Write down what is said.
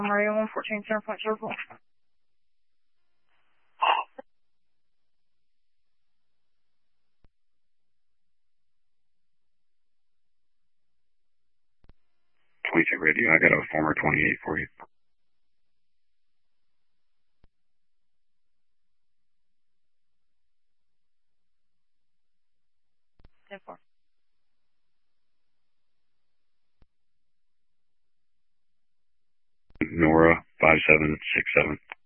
Mario 114, Centerpoint Circle. Radio, I got a former 28 for you. Nora 5767.